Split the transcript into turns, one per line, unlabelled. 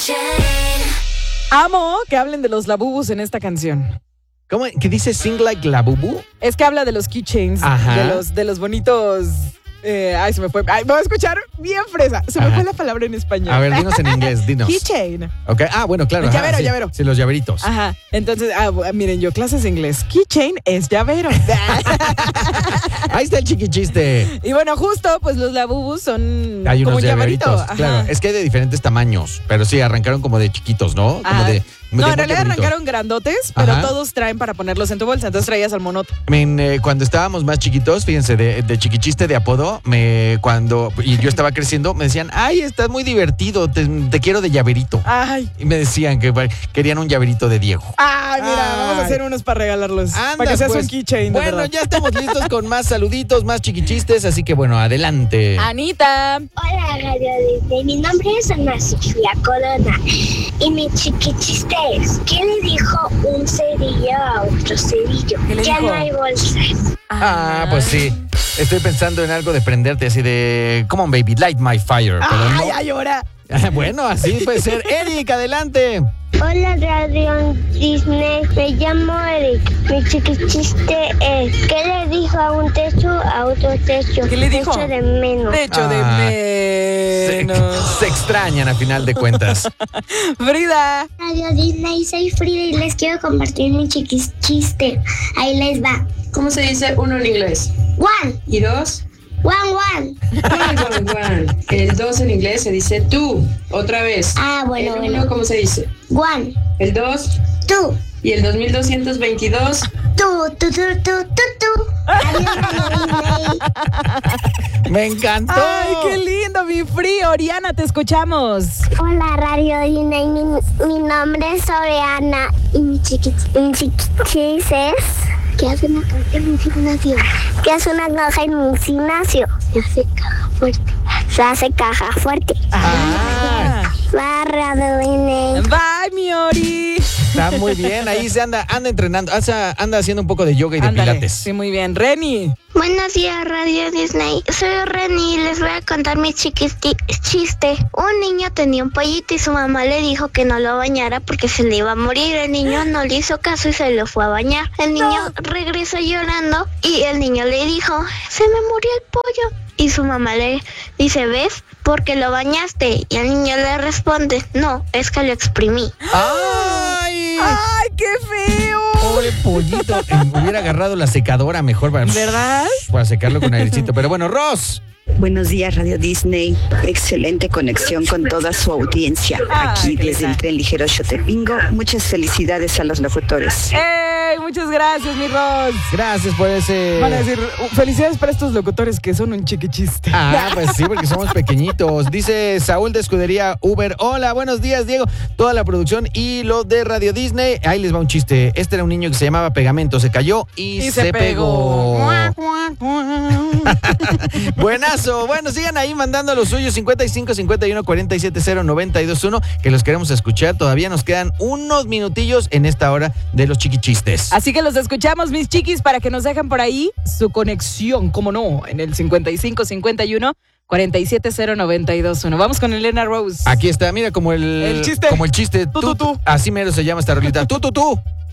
Amo que hablen de los labubus en esta canción.
¿Cómo? ¿Qué dice Sing Like Labubu?
Es que habla de los keychains, de los bonitos... se me fue. Me voy a escuchar bien fresa. Se me fue la palabra en español.
A ver, dinos en inglés, dinos.
Keychain.
Ok. Bueno, claro.
Llavero,
sí,
llavero.
Sí, los llaveritos.
Ajá. Entonces, miren, yo clases de inglés. Keychain es llavero.
Ahí está el chiquichiste.
Y bueno, justo, pues los labubus son
Hay
como
unos
un llaverito.
llaveritos, claro. Es que hay de diferentes tamaños, pero sí, arrancaron como de chiquitos, ¿no? Como de
no, en realidad arrancaron grandotes, pero todos traen para ponerlos en tu bolsa. Entonces traías al monote.
Cuando estábamos más chiquitos, fíjense, de chiquichiste de apodo, y yo estaba creciendo, me decían, ay, estás muy divertido, te quiero de llaverito.
Ay.
Y me decían que querían un llaverito de Diego.
Ay, mira, vamos a hacer unos para regalarlos. Para que seas un keychain, de
Bueno,
verdad.
ya estamos listos con más saluditos, más chiquichistes, así que bueno, adelante.
Anita.
Hola, Radio Disney. Mi nombre es Ana Sofía Corona. Y mi chiquichiste es, ¿qué le dijo un cerillo a otro cerillo?
¿Qué le
Ya
dijo?
no hay bolsas.
Pues sí. Estoy pensando en algo de prenderte así de, come on baby, light my fire. Pero no.
Ay, ahora.
Bueno, así puede ser. Eric, adelante.
Hola, Radio Disney. Me llamo Eric. Mi chiquichiste es, ¿qué le dijo a un techo a otro techo?
¿Qué le dijo?
Techo de menos.
Techo de menos.
Se extrañan a final de cuentas.
Frida.
Radio Disney, soy Frida y les quiero compartir mi chiquichiste. Ahí les va.
¿Cómo se dice uno en inglés?
One,
¿Y dos?
one.
One. El dos en inglés se dice tú. Otra vez.
Bueno,
El uno, ¿cómo se dice?
One,
El dos.
two.
Y el 2222.
Tú. Adiós, Radio Disney.
Me encantó.
Ay, qué lindo, mi frío. Oriana, te escuchamos.
Hola, Radio Disney. Mi nombre es Oriana y mi chiquichis es... ¿Qué hace una caja en un gimnasio? ¿Qué hace una caja en un gimnasio? Se hace caja fuerte. Se hace caja fuerte. Va, Radio Disney.
Bye, mi Ori.
Está muy bien. Ahí se anda entrenando. Anda haciendo un poco de yoga y de
Ándale.
pilates.
Sí, muy bien. Reni.
Buenos días, Radio Disney. Soy Reni y les voy a contar mi chiste. Un niño tenía un pollito y su mamá le dijo que no lo bañara porque se le iba a morir. El niño no le hizo caso y se lo fue a bañar. El niño regresó llorando y el niño le dijo, se me murió el pollo. Y su mamá le dice, ¿ves? Porque lo bañaste. Y el niño le responde, no, es que lo exprimí.
¡Ay!
¡Ay, qué feo!
Pobre pollito. Hubiera agarrado la secadora mejor
¿Verdad?
para secarlo con airecito. Pero bueno, Ross.
Buenos días, Radio Disney. Excelente conexión con toda su audiencia. Aquí
qué
desde
linda.
el tren ligero Xotepingo. Muchas felicidades a los locutores.
¡Ey! Muchas gracias, mi Ross.
Gracias por ese...
Van a decir, felicidades para estos locutores que son un chiquichiste.
Pues sí, porque somos pequeñitos. Dice Saúl de Escudería Uber. Hola, buenos días, Diego. Toda la producción y lo de Radio Disney. Ahí les va un chiste. Este era un niño que se llamaba Pegamento. Se cayó y se pegó. Buenazo. Bueno, sigan ahí mandando los suyos. 55 51 47 0 92 1, que los queremos escuchar. Todavía nos quedan unos minutillos en esta hora de los chiquichistes.
Así que los escuchamos, mis chiquis, para que nos dejen por ahí su conexión, como no, en el 55 51 47 0 92 1. Vamos con Elena Rose.
Aquí está, mira, como el
chiste.
Como el chiste.
Tú.
Así mero se llama esta rolita. Tú.